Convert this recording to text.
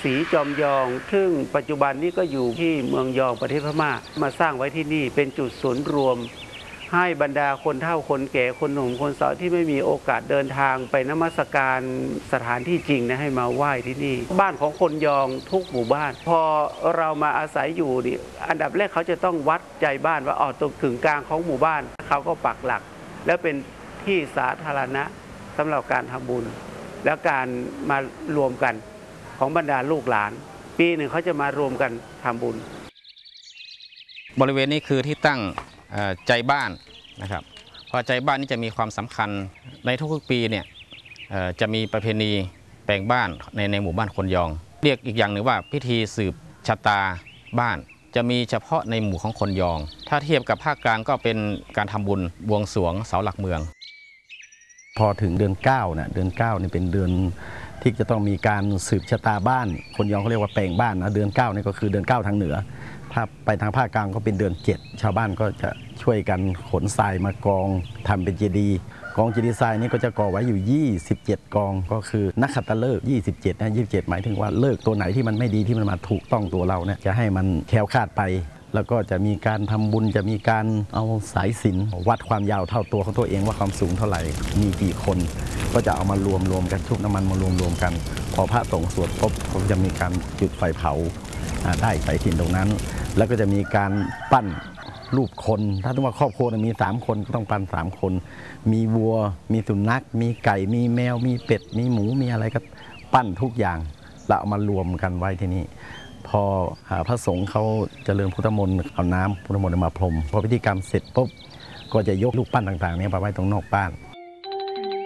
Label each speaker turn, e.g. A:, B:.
A: ศรีจอมยองซึ่งปัจจุบันนี้ก็อยู่ที่เมืองยองประเทศพม่ามาสร้างไว้ที่นี่เป็นจุดศูนย์รวมให้บรรดาคนเฒ่าคนแก่คนหนุ่มคนสาวที่ไม่มีโอกาสเดินทางไปนมัสการสถานที่จริงนะให้มาไหว้ที่นี่บ้านของคนยองทุกหมู่บ้านพอเรามาอาศัยอยู่นี่อันดับแรกเขาจะต้องวัดใจบ้านว่าตรงกึ่งกลางของหมู่บ้านเขาก็ปักหลักแล้วเป็นที่สาธารณะสำหรับการทำบุญแล้วการมารวมกันของบรรดาลูกหลานปีหนึ่งเขาจะมารวมกันทำบุญ
B: บริเวณนี้คือที่ตั้งใจบ้านนะครับพอใจบ้านนี่จะมีความสำคัญในทุกๆปีเนี่ยจะมีประเพณีแปลงบ้านในหมู่บ้านคนยองเรียกอีกอย่างหนึ่งว่าพิธีสืบชะตาบ้านจะมีเฉพาะในหมู่ของคนยองถ้าเทียบกับภาคกลางก็เป็นการทำบุญบวงสรวงเสาหลักเมือง
C: พอถึงเดือน9นะเดือน9นี่เป็นเดือนที่จะต้องมีการสืบชะตาบ้านคนยองเขาเรียกว่าแปลงบ้านนะเดือน9นี่ก็คือเดือน9ทางเหนือถ้าไปทางภาคกลางก็เป็นเดือน7ชาวบ้านก็จะช่วยกันขนทรายมากองทำเป็นเจดีย์กองเจดีย์ทรายนี่ก็จะก่อไว้อยู่27กองก็คือนักขัตฤกษ์27นะ27หมายถึงว่าเลิกตัวไหนที่มันไม่ดีที่มันมาถูกต้องตัวเราเนี่ยจะให้มันแคล้วคลาดไปแล้วก็จะมีการทำบุญจะมีการเอาสายสิญจน์วัดความยาวเท่าตัวของตัวเองว่าความสูงเท่าไหร่มีกี่คนก็จะเอามารวมกันชุบน้ำมันมารวมกันพอพระสงฆ์สวดปุ๊บก็จะมีการจุดไฟเผาได้สายสิญจน์ตรงนั้นแล้วก็จะมีการปั้นรูปคนถ้าต้องว่าครอบครัวมี3คนก็ต้องปั้น3คนมีวัวมีสุนัขมีไก่มีแมวมีเป็ดมีหมูมีอะไรก็ปั้นทุกอย่างแล้วเอามารวมกันไว้ที่นี่พอพระสงฆ์เขาเจริญพุทธมนต์เอาน้ำพุทธมนต์มาพรมพอพิธีกรรมเสร็จปุ๊บก็จะยกลูกปั้นต่างๆนี้ไปไว้ตรงนอกบ้าน